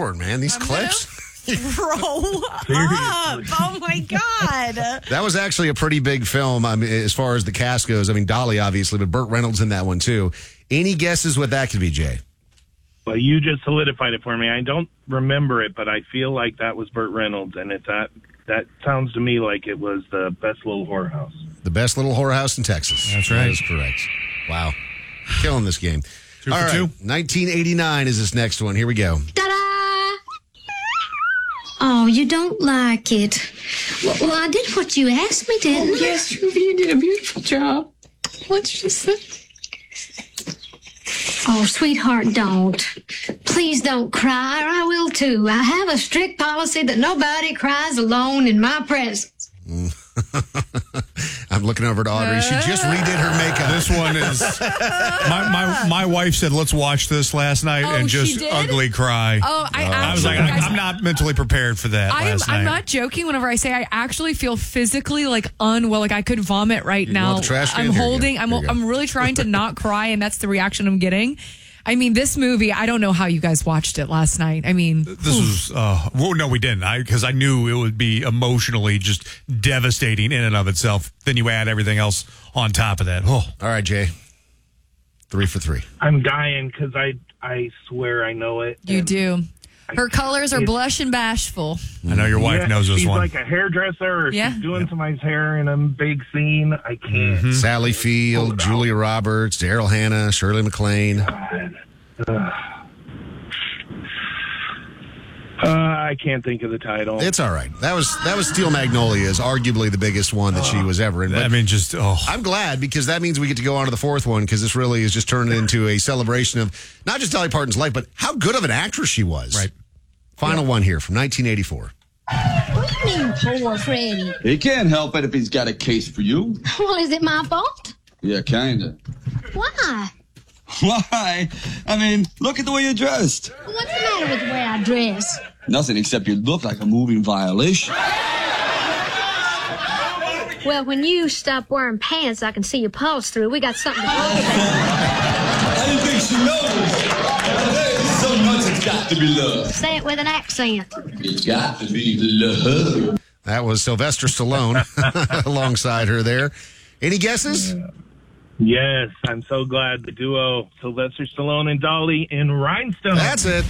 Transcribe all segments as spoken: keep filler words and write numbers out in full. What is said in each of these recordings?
popcorn, man. These I'm clips. Grow up. Oh, my God. That was actually a pretty big film I mean, as far as the cast goes. I mean, Dolly, obviously, but Burt Reynolds in that one, too. Any guesses what that could be, Jay? Well, you just solidified it for me. I don't remember it, but I feel like that was Burt Reynolds, and it, that, that sounds to me like it was the Best Little Whorehouse. The Best Little Whorehouse in Texas. That's right. That is correct. Wow. Killing this game. Two All for right. two. nineteen eighty-nine is this next one. Here we go. Ta-da! Oh, you don't like it. Well, well, I did what you asked me, didn't I? Yes, you you did a beautiful job. What's she say? Oh, sweetheart, don't. Please don't cry, or I will too. I have a strict policy that nobody cries alone in my presence. I'm looking over to Audrey. She just redid her makeup. This one is. My, my my wife said, let's watch this last night Oh, and she just did? ugly cry. Oh, I I was actually, like, guys, I'm not mentally prepared for that I'm, last night. I'm not joking whenever I say I actually feel physically like unwell, like I could vomit right You now. want the trash can? I'm There you go. holding, I'm, There you go. I'm really trying to not cry, and that's the reaction I'm getting. I mean, this movie, I don't know how you guys watched it last night. I mean, This was, uh, well, no, we didn't. I because I knew it would be emotionally just devastating in and of itself. Then you add everything else on top of that. Oh, All right, Jay. Three for three. I'm dying because I, I swear I know it. you and do. Her colors are It's- blush and bashful. I know your wife Yeah, knows this she's one. like a hairdresser, or Yeah. she's doing somebody's hair in a big scene. I can't. Mm-hmm. Sally Pull Field, it Julia Roberts, Daryl Hannah, Shirley MacLaine. Uh, I can't think of the title. It's all right. That was that was Steel Magnolias, arguably the biggest one that she was ever in. But I mean, just, oh. I'm glad because that means we get to go on to the fourth one because this really is just turning into a celebration of not just Dolly Parton's life, but how good of an actress she was. Right. Final one here from nineteen eighty-four. What do you mean, poor Freddie? He can't help it if he's got a case for you. Well, is it my fault? Yeah, kinda. Why? Why? I mean, look at the way you're dressed. What's the matter with the way I dress? Nothing except you look like a moving violation. Well, when you stop wearing pants, I can see your pulse through. We got something to talk about. I didn't think she knows. So much it's got to be love. Say it with an accent. It's got to be love. That was Sylvester Stallone alongside her there. Any guesses? Yes, I'm so glad the duo Sylvester Stallone and Dolly in Rhinestone. That's it.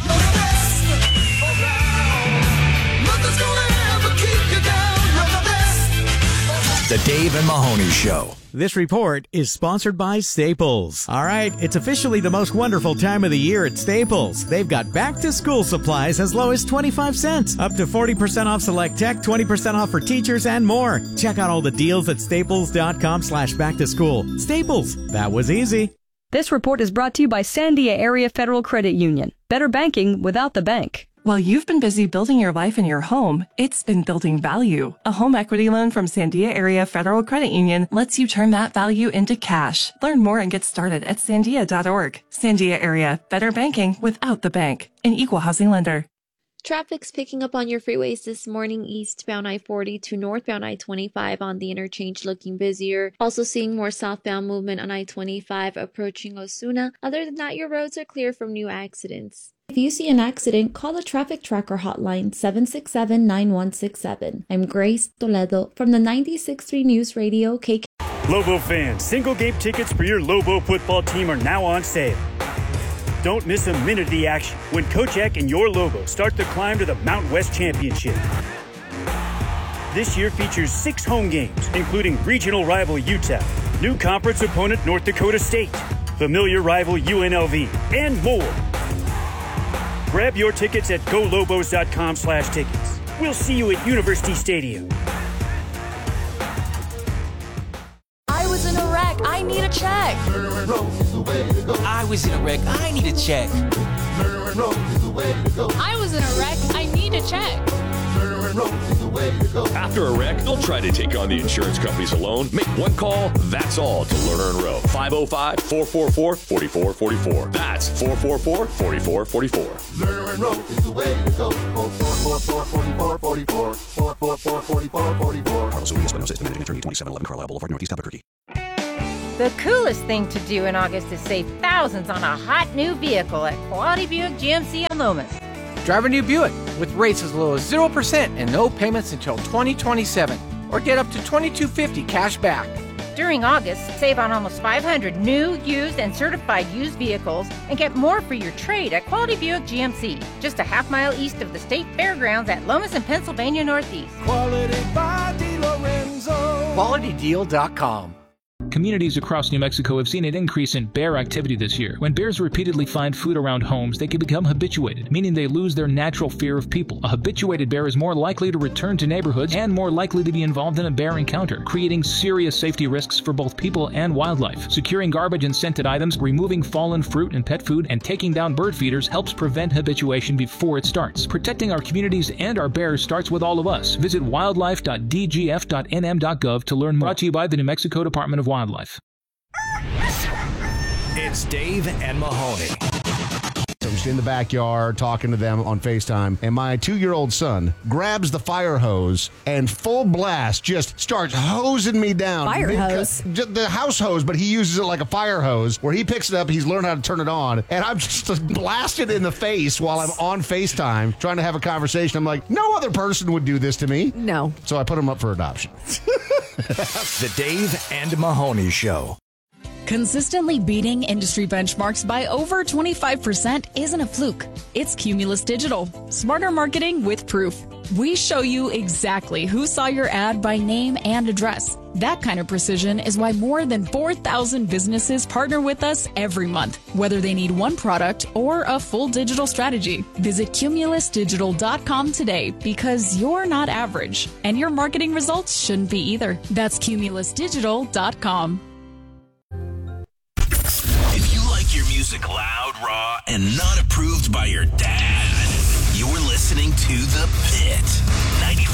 The Dave and Mahoney Show. This report is sponsored by Staples. All right, it's officially the most wonderful time of the year at Staples. They've got back-to-school supplies as low as twenty-five cents, up to forty percent off select tech, twenty percent off for teachers, and more. Check out all the deals at staples.com slash back-to-school. Staples, that was easy. This report is brought to you by Sandia Area Federal Credit Union. Better banking without the bank. While you've been busy building your life and your home, it's been building value. A home equity loan from Sandia Area Federal Credit Union lets you turn that value into cash. Learn more and get started at sandia dot org. Sandia Area, better banking without the bank. An equal housing lender. Traffic's picking up on your freeways this morning, eastbound I forty to northbound I twenty-five on the interchange looking busier. Also seeing more southbound movement on I twenty-five approaching Osuna. Other than that, your roads are clear from new accidents. If you see an accident, call the Traffic Tracker hotline seven six seven, nine one six seven. I'm Grace Toledo from the ninety-six point three News Radio K K. Lobo fans, single game tickets for your Lobo football team are now on sale. Don't miss a minute of the action when Kochek and your Lobo start the climb to the Mountain West Championship. This year features six home games, including regional rival U T E P, new conference opponent North Dakota State, familiar rival U N L V, and more. Grab your tickets at go lobos dot com slash tickets. We'll see you at University Stadium. I was in a wreck. I need a check. I was in a wreck. I need a check. I was in a wreck. I need a check. After a wreck, don't try to take on the insurance companies alone. Make one call, that's all, to Lerner and Rowe. five oh five, four four four, four four four four. That's four four four, four four four four. Lerner and Rowe is the way to go. four four four, four four four four. four four four, four four four four. Carlos Ulias, Spino System, Managing Attorney, twenty-seven eleven Carlisle Boulevard, Northeast Albuquerque. The coolest thing to do in August is save thousands on a hot new vehicle at Quality Buick G M C in Loomis. Drive a new Buick with rates as low as zero percent and no payments until twenty twenty-seven. Or get up to twenty-two fifty cash back. During August, save on almost five hundred new, used, and certified used vehicles and get more for your trade at Quality Buick G M C, just a half mile east of the State Fairgrounds at Lomas and Pennsylvania Northeast. Quality by DeLorenzo. Quality Deal dot com. Communities across New Mexico have seen an increase in bear activity this year. When bears repeatedly find food around homes, they can become habituated, meaning they lose their natural fear of people. A habituated bear is more likely to return to neighborhoods and more likely to be involved in a bear encounter, creating serious safety risks for both people and wildlife. Securing garbage and scented items, removing fallen fruit and pet food, and taking down bird feeders helps prevent habituation before it starts. Protecting our communities and our bears starts with all of us. Visit wildlife dot d g f dot n m dot gov to learn more. Brought to you by the New Mexico Department of Wildlife. It's Dave and Mahoney. So I'm just in the backyard talking to them on FaceTime, and my two-year-old son grabs the fire hose and full blast just starts hosing me down. Fire hose? The house hose, but he uses it like a fire hose, where he picks it up, he's learned how to turn it on, and I'm just blasted in the face while I'm on FaceTime trying to have a conversation. I'm like, no other person would do this to me. No. So I put him up for adoption. The Dave and Mahoney Show. Consistently beating industry benchmarks by over twenty-five percent isn't a fluke. It's Cumulus Digital. Smarter marketing with proof. We show you exactly who saw your ad by name and address. That kind of precision is why more than four thousand businesses partner with us every month, whether they need one product or a full digital strategy. Visit cumulus digital dot com today, because you're not average, and your marketing results shouldn't be either. That's cumulus digital dot com. If you like your music loud, raw, and not approved by your dad, you're listening to The Pit. ninety